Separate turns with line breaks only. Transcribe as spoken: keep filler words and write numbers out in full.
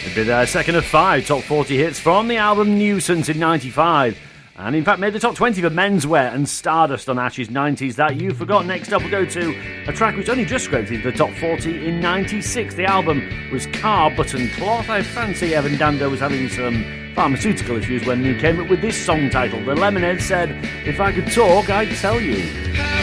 It'd be their second of five top forty hits from the album Nuisance in ninety-five. And in fact made the top twenty for Menswear and Stardust on Ash's nineties That You Forgot. Next up we'll go to a track which only just scraped into the top forty in ninety-six. The album was Car Button Cloth. I fancy Evan Dando was having some pharmaceutical issues when he came up with this song title. The Lemonheads said, if I could talk, I'd tell you.